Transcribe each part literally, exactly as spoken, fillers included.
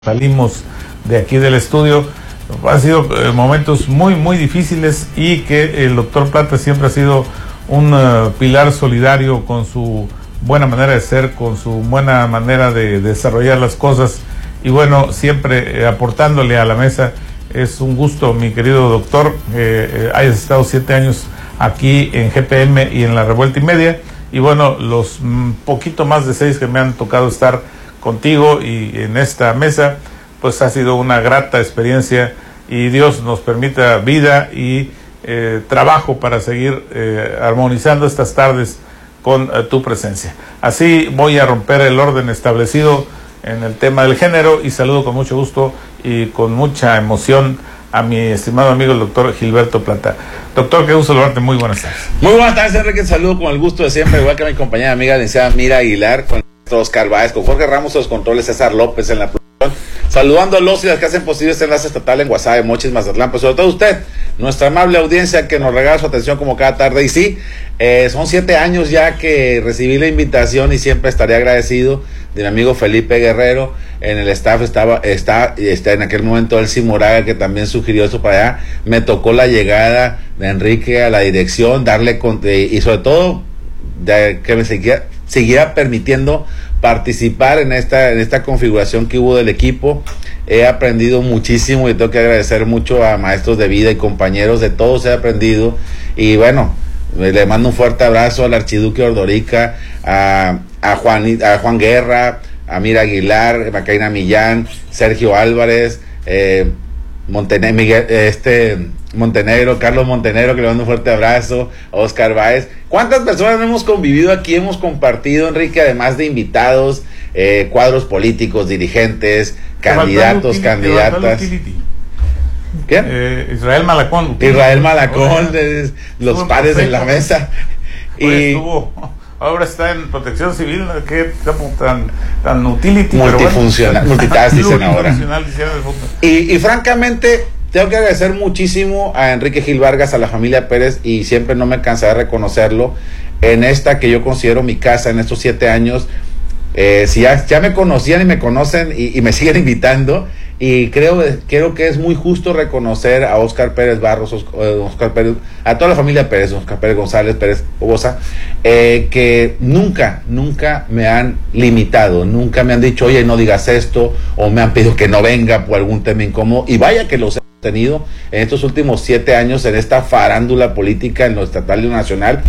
Salimos de aquí del estudio, han sido eh, momentos muy muy difíciles y que el doctor Plata siempre ha sido un uh, pilar solidario con su buena manera de ser, con su buena manera de, de desarrollar las cosas y bueno, siempre eh, aportándole a la mesa. Es un gusto, mi querido doctor, eh, eh, hayas estado siete años aquí en G P M y en la Revuelta y Media y bueno, los mm, poquito más de seis que me han tocado estar contigo y en esta mesa, pues ha sido una grata experiencia y Dios nos permita vida y eh, trabajo para seguir eh, armonizando estas tardes con eh, tu presencia. Así voy a romper el orden establecido en el tema del género y saludo con mucho gusto y con mucha emoción a mi estimado amigo el doctor Gilberto Plata. Doctor, qué gusto saludarte, muy buenas tardes. Muy buenas tardes, Enrique, saludo con el gusto de siempre, igual que a mi compañera amiga licenciada Mira Aguilar, con Oscar Báez, con Jorge Ramos, los controles, César López en la producción, saludando a los y las que hacen posible este enlace estatal en Guasave, Mochis, Mazatlán, pues sobre todo usted, nuestra amable audiencia que nos regala su atención como cada tarde. Y sí, eh, son siete años ya que recibí la invitación y siempre estaré agradecido de mi amigo Felipe Guerrero. En el staff estaba, está, está en aquel momento Elsie Moraga, que también sugirió eso para allá. Me tocó la llegada de Enrique a la dirección, darle con, eh, y sobre todo de, que me seguía seguirá permitiendo participar en esta en esta configuración que hubo del equipo. He aprendido muchísimo y tengo que agradecer mucho a maestros de vida y compañeros, de todos he aprendido y bueno, le mando un fuerte abrazo al archiduque Ordorica, a, a, Juan, a Juan Guerra, a Mira Aguilar, Macaina Millán, Sergio Álvarez, eh, Montenegro, Miguel, este Montenegro, Carlos Montenegro, que le mando un fuerte abrazo, a Oscar Báez. ¿Cuántas personas hemos convivido aquí, hemos compartido, Enrique, además de invitados, eh, cuadros políticos, dirigentes, candidatos, candidatas? ¿Qué? Eh, Israel Malacón. Israel Malacón, de, los pares en la mesa. Pues y estuvo, ahora está en protección civil, que tan, tan utility. Multifuncional, bueno, multitask dicen ahora. Y, y francamente, tengo que agradecer muchísimo a Enrique Gil Vargas, a la familia Pérez, y siempre no me cansaré de reconocerlo, en esta que yo considero mi casa, en estos siete años. Eh, si ya, ya me conocían y me conocen y, y me siguen invitando, y creo, creo que es muy justo reconocer a Oscar Pérez Barros, Oscar Pérez, a toda la familia Pérez, Oscar Pérez González, Pérez Obosa, eh, que nunca, nunca me han limitado, nunca me han dicho, oye, no digas esto, o me han pedido que no venga por algún tema incómodo, y vaya que los he tenido en estos últimos siete años en esta farándula política en lo estatal y lo nacional,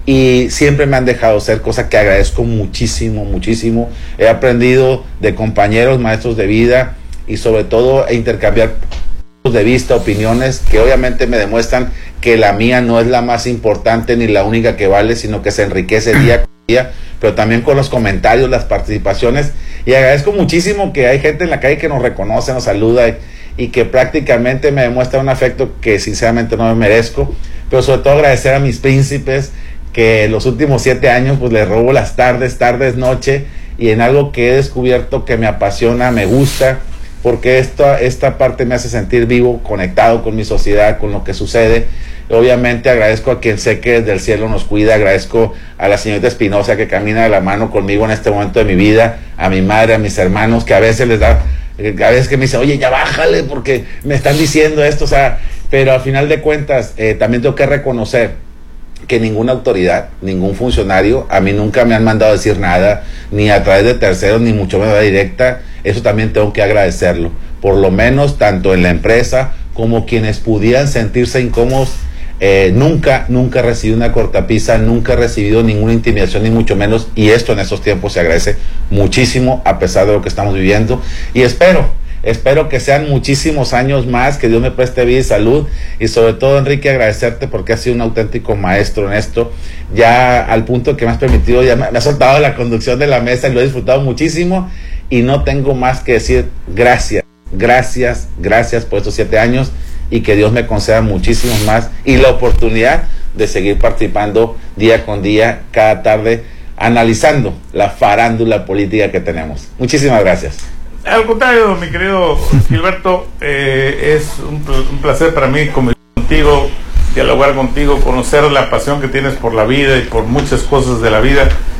y siempre me han dejado ser, cosa que agradezco muchísimo, muchísimo. He aprendido de compañeros, maestros de vida, y sobre todo a intercambiar puntos de vista, opiniones que obviamente me demuestran que la mía no es la más importante ni la única que vale, sino que se enriquece día con día, pero también con los comentarios, las participaciones, y agradezco muchísimo que hay gente en la calle que nos reconoce, nos saluda y, y que prácticamente me demuestra un afecto que sinceramente no me merezco, pero sobre todo agradecer a mis príncipes, que los últimos siete años pues les robo las tardes, tardes, noche, y en algo que he descubierto que me apasiona, me gusta, porque esta, esta parte me hace sentir vivo, conectado con mi sociedad, con lo que sucede. Obviamente agradezco a quien sé que desde el cielo nos cuida, agradezco a la señorita Espinosa que camina de la mano conmigo en este momento de mi vida, a mi madre, a mis hermanos, que a veces les da, a veces que me dicen, oye, ya bájale porque me están diciendo esto, o sea, pero al final de cuentas eh, también tengo que reconocer que ninguna autoridad, ningún funcionario, a mí nunca me han mandado a decir nada, ni a través de terceros, ni mucho menos de directa. Eso también tengo que agradecerlo, por lo menos tanto en la empresa como quienes pudieran sentirse incómodos. Eh, nunca, nunca he recibido una cortapisa, nunca he recibido ninguna intimidación, ni mucho menos, y esto en estos tiempos se agradece muchísimo a pesar de lo que estamos viviendo, y espero Espero que sean muchísimos años más, que Dios me preste vida y salud, y sobre todo, Enrique, agradecerte porque has sido un auténtico maestro en esto, ya al punto que me has permitido, ya me, me has soltado la conducción de la mesa y lo he disfrutado muchísimo, y no tengo más que decir gracias, gracias, gracias por estos siete años, y que Dios me conceda muchísimos más, y la oportunidad de seguir participando día con día, cada tarde, analizando la farándula política que tenemos. Muchísimas gracias. Al contrario, mi querido Gilberto, eh, es un, un placer para mí convivir contigo, dialogar contigo, conocer la pasión que tienes por la vida y por muchas cosas de la vida,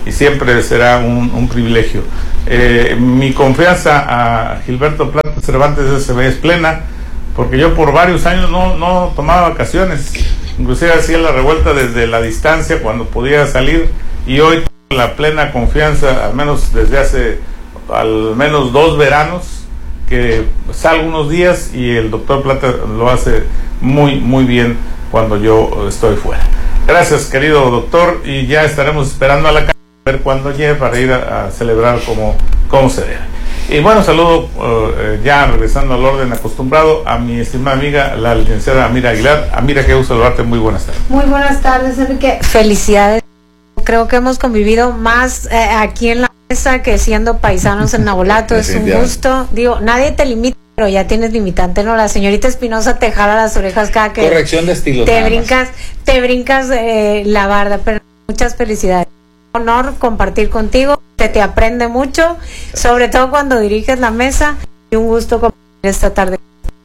y siempre será un, un privilegio. Eh, mi confianza a Gilberto Plata Cervantes es plena, porque yo por varios años no, no tomaba vacaciones, inclusive hacía la revuelta desde la distancia cuando podía salir, y hoy tengo la plena confianza, al menos desde hace al menos dos veranos, que salgo unos días y el doctor Plata lo hace muy, muy bien cuando yo estoy fuera. Gracias, querido doctor, y ya estaremos esperando a la casa a ver cuándo llegue para ir a, a celebrar como, como se debe. Y bueno, saludo uh, ya regresando al orden acostumbrado a mi estimada amiga, la licenciada Amira Aguilar. Amira, qué gusto saludarte, muy buenas tardes. Muy buenas tardes, Enrique. Felicidades. Creo que hemos convivido más eh, aquí en la mesa que siendo paisanos en Nabolato. Es un gusto. Digo, nadie te limita, pero ya tienes limitante, ¿no? La señorita Espinosa te jala las orejas cada que corrección de estilo, te brincas, te brincas eh, la barda. Pero muchas felicidades. Un honor compartir contigo. Se te aprende mucho, sobre todo cuando diriges la mesa, y un gusto compartir esta tarde.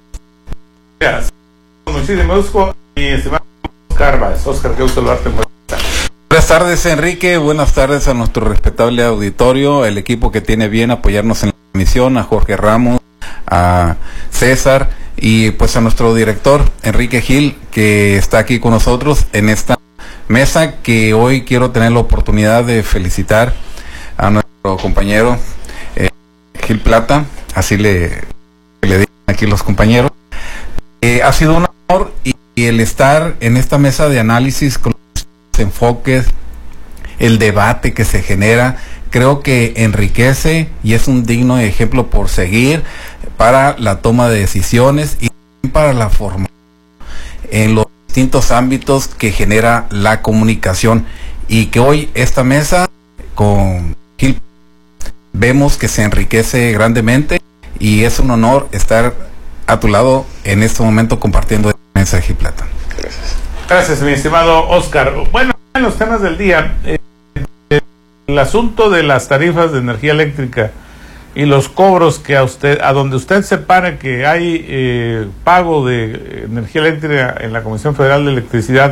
Gracias. Muchísimo gusto. Mi estimado Oscar Vázquez. Oscar, qué gusto saludarte. Buenas tardes, Enrique. Buenas tardes a nuestro respetable auditorio, el equipo que tiene bien apoyarnos en la emisión, a Jorge Ramos, a César y pues a nuestro director, Enrique Gil, que está aquí con nosotros en esta mesa, que hoy quiero tener la oportunidad de felicitar a nuestro compañero eh, Gil Plata, así le, le digan aquí los compañeros. Eh, ha sido un honor y, y el estar en esta mesa de análisis con los enfoques, el debate que se genera, creo que enriquece y es un digno ejemplo por seguir para la toma de decisiones y para la formación en los distintos ámbitos que genera la comunicación, y que hoy esta mesa con Gil vemos que se enriquece grandemente, y es un honor estar a tu lado en este momento compartiendo esta mesa, Gil Plata. Gracias. Gracias, mi estimado Oscar. Bueno, en los temas del día, eh, el asunto de las tarifas de energía eléctrica y los cobros que a usted, a donde usted separe que hay eh, pago de energía eléctrica en la Comisión Federal de Electricidad,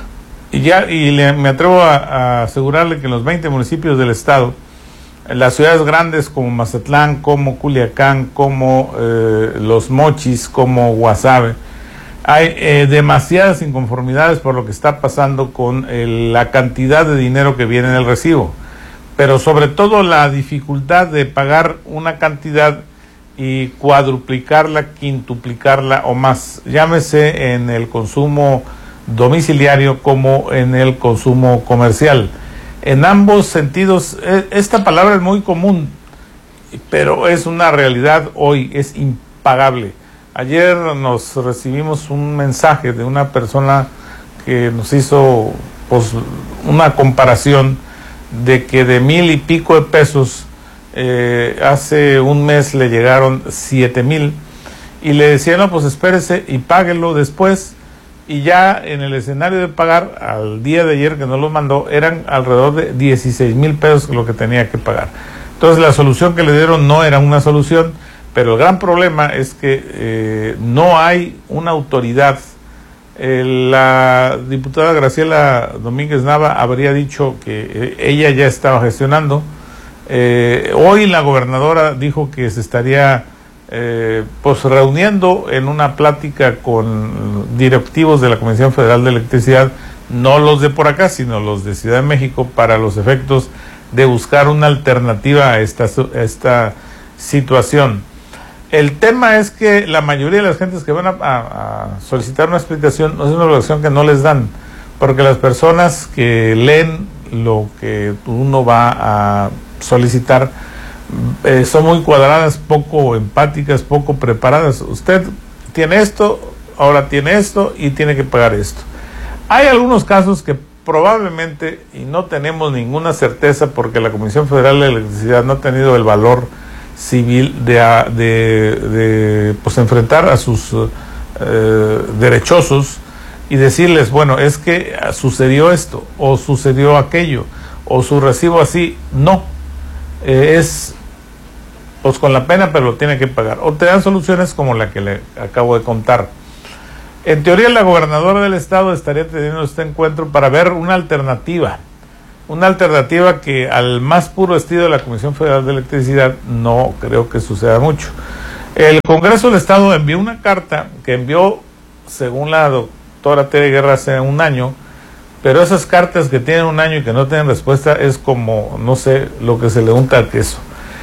y ya y le, me atrevo a, a asegurarle que en los veinte municipios del estado, en las ciudades grandes como Mazatlán, como Culiacán, como eh, Los Mochis, como Guasave, hay eh, demasiadas inconformidades por lo que está pasando con el, la cantidad de dinero que viene en el recibo, pero sobre todo la dificultad de pagar una cantidad y cuadruplicarla, quintuplicarla o más, llámese en el consumo domiciliario como en el consumo comercial. En ambos sentidos, esta palabra es muy común, pero es una realidad hoy, es impagable. Ayer nos recibimos un mensaje de una persona que nos hizo pues, una comparación de que de mil y pico de pesos eh, hace un mes le llegaron siete mil, y le decían, no, pues espérese y páguelo después, y ya en el escenario de pagar al día de ayer que nos lo mandó eran alrededor de dieciséis mil pesos lo que tenía que pagar. Entonces la solución que le dieron no era una solución, pero el gran problema es que eh, no hay una autoridad. Eh, la diputada Graciela Domínguez Nava habría dicho que eh, ella ya estaba gestionando. Eh, hoy la gobernadora dijo que se estaría eh, pues reuniendo en una plática con directivos de la Comisión Federal de Electricidad, no los de por acá, sino los de Ciudad de México, para los efectos de buscar una alternativa a esta, a esta situación. El tema es que la mayoría de las gentes que van a, a, a solicitar una explicación no es una explicación que no les dan, porque las personas que leen lo que uno va a solicitar eh, son muy cuadradas, poco empáticas, poco preparadas. Usted tiene esto, ahora tiene esto y tiene que pagar esto. Hay algunos casos que probablemente, y no tenemos ninguna certeza porque la Comisión Federal de Electricidad no ha tenido el valor civil de, de, de pues enfrentar a sus eh, derechosos y decirles, bueno, es que sucedió esto o sucedió aquello o su recibo así. No, eh, es pues con la pena, pero lo tiene que pagar, o te dan soluciones como la que le acabo de contar. En teoría la gobernadora del estado estaría teniendo este encuentro para ver una alternativa una alternativa que al más puro estilo de la Comisión Federal de Electricidad no creo que suceda mucho. El Congreso del Estado envió una carta que envió, según la doctora Tere Guerra, hace un año, pero esas cartas que tienen un año y que no tienen respuesta es como, no sé, lo que se le unta al queso.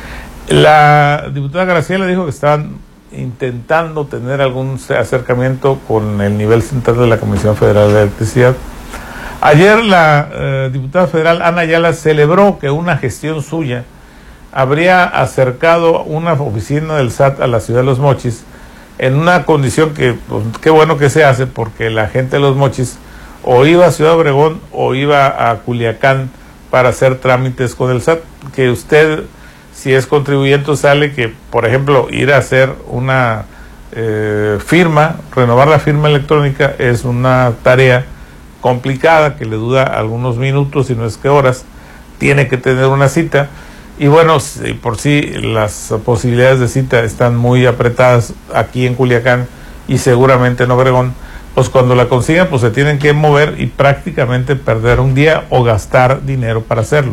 La diputada Graciela dijo que estaban intentando tener algún acercamiento con el nivel central de la Comisión Federal de Electricidad. Ayer la eh, diputada federal Ana Ayala celebró que una gestión suya habría acercado una oficina del S A T a la ciudad de Los Mochis en una condición que, pues, qué bueno que se hace, porque la gente de Los Mochis o iba a Ciudad Obregón o iba a Culiacán para hacer trámites con el S A T, que usted, si es contribuyente, sale que, por ejemplo, ir a hacer una eh, firma, renovar la firma electrónica es una tarea complicada que le dura algunos minutos, y no es que horas, tiene que tener una cita, y bueno, si por sí las posibilidades de cita están muy apretadas aquí en Culiacán y seguramente en Obregón, pues cuando la consigan pues se tienen que mover y prácticamente perder un día o gastar dinero para hacerlo.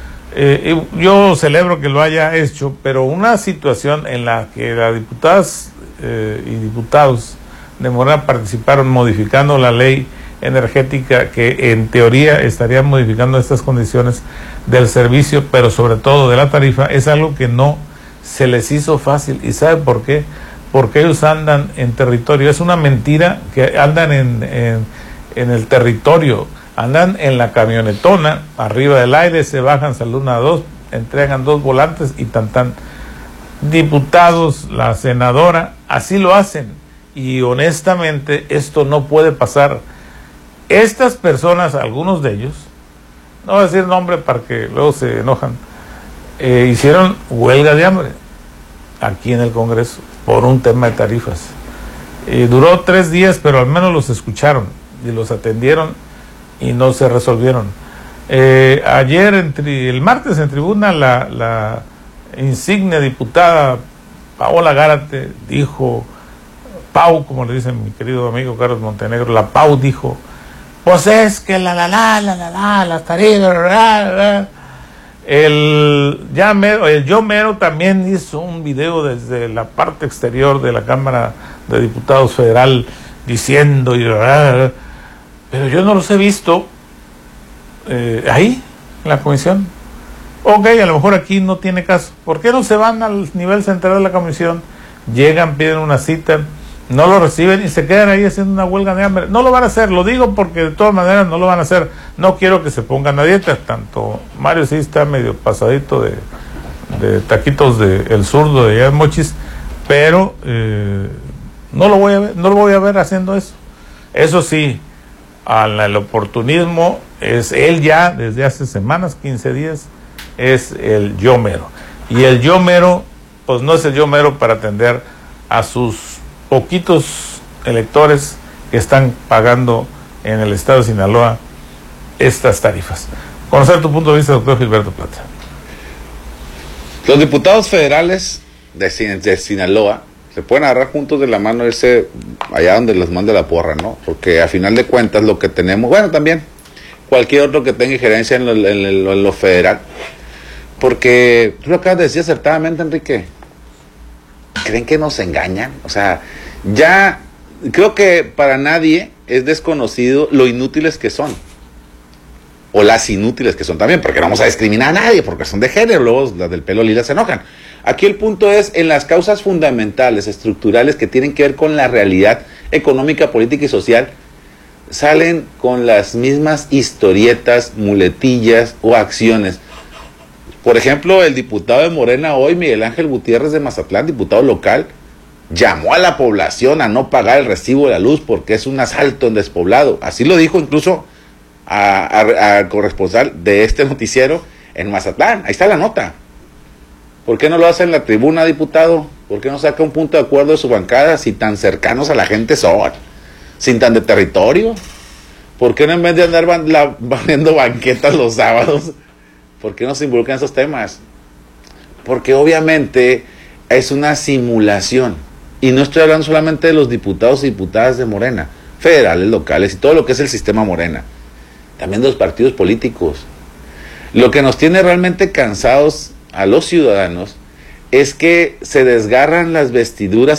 Eh, yo celebro que lo haya hecho, pero una situación en la que las diputadas eh, y diputados de Morena participaron modificando la ley energética, que en teoría estaría modificando estas condiciones del servicio, pero sobre todo de la tarifa, es algo que no se les hizo fácil. ¿Y sabe por qué? Porque ellos andan en territorio. Es una mentira que andan en, en, en el territorio, andan en la camionetona, arriba del aire, se bajan, saludan a dos, entregan dos volantes y tan tan. Diputados, la senadora, así lo hacen, y honestamente esto no puede pasar. Estas personas, algunos de ellos, no voy a decir nombre para que luego se enojan, eh, hicieron huelga de hambre aquí en el Congreso por un tema de tarifas. Eh, duró tres días, pero al menos los escucharon y los atendieron y no se resolvieron. Eh, ayer, en tri, el martes en tribuna, la, la insigne diputada Paola Gárate dijo, Pau, como le dicen mi querido amigo Carlos Montenegro, la Pau dijo, pues es que la la la la la la las tarifas, la, la. El ya mero, el yo mero también hizo un video desde la parte exterior de la Cámara de Diputados Federal diciendo, y, pero yo no los he visto eh, ahí en la comisión. Ok, a lo mejor aquí no tiene caso. ¿Por qué no se van al nivel central de la comisión? Llegan, piden una cita, no lo reciben y se quedan ahí haciendo una huelga de hambre. No lo van a hacer, lo digo porque de todas maneras no lo van a hacer. No quiero que se pongan a dieta, tanto Mario sí está medio pasadito de, de taquitos de El Zurdo de allá en Mochis, pero eh, no lo voy a ver, no lo voy a ver haciendo eso. Eso sí, al, al oportunismo es él ya desde hace semanas, quince días, es el yo mero. Y el yo mero, pues no es el yo mero para atender a sus poquitos electores que están pagando en el estado de Sinaloa estas tarifas. Conocer tu punto de vista, doctor Gilberto Plata. Los diputados federales de, de Sinaloa se pueden agarrar juntos de la mano ese allá donde les mande la porra, ¿no? Porque a final de cuentas lo que tenemos, bueno, también cualquier otro que tenga injerencia en lo, en lo, en lo federal, porque tú lo acabas de decir acertadamente, Enrique. ¿Creen que nos engañan? O sea, ya creo que para nadie es desconocido lo inútiles que son, o las inútiles que son también, porque no vamos a discriminar a nadie porque son de género, luego las del pelo lila se enojan. Aquí el punto es en las causas fundamentales, estructurales, que tienen que ver con la realidad económica, política y social, salen con las mismas historietas, muletillas o acciones. Por ejemplo, el diputado de Morena hoy, Miguel Ángel Gutiérrez de Mazatlán, diputado local, llamó a la población a no pagar el recibo de la luz porque es un asalto en despoblado. Así lo dijo incluso al corresponsal de este noticiero en Mazatlán. Ahí está la nota. ¿Por qué no lo hace en la tribuna, diputado? ¿Por qué no saca un punto de acuerdo de su bancada si tan cercanos a la gente son? Sin tan de territorio. ¿Por qué no, en vez de andar van, la, vendiendo banquetas los sábados, por qué no se involucran en esos temas? Porque obviamente es una simulación. Y no estoy hablando solamente de los diputados y diputadas de Morena, federales, locales y todo lo que es el sistema Morena. También de los partidos políticos. Lo que nos tiene realmente cansados a los ciudadanos es que se desgarran las vestiduras